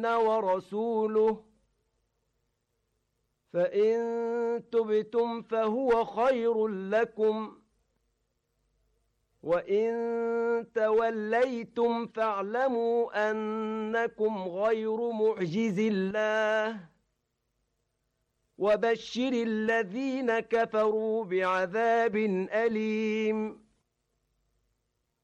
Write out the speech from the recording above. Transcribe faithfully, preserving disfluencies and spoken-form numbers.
ورسوله فإن تبتم فهو خير لكم وإن توليتم فاعلموا أنكم غير معجز الله وبشر الذين كفروا بعذاب أليم